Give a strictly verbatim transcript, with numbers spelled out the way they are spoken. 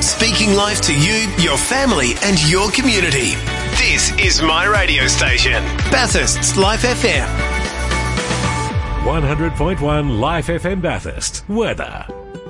Speaking life to you, your family and your community. This is my radio station, Bathurst's Life F M. one hundred point one Life F M Bathurst. Weather.